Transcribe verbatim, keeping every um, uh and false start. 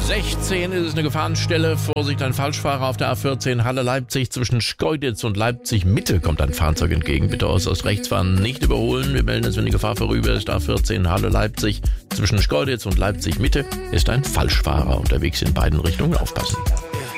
sechzehn ist es eine Gefahrenstelle. Vorsicht, ein Falschfahrer auf der A vierzehn Halle-Leipzig. Zwischen Schkeuditz und Leipzig-Mitte kommt ein Fahrzeug entgegen. Bitte äußerst rechts fahren, nicht überholen. Wir melden es, wenn die Gefahr vorüber ist. A vierzehn Halle-Leipzig. Zwischen Schkeuditz und Leipzig-Mitte ist ein Falschfahrer unterwegs in beiden Richtungen. Aufpassen.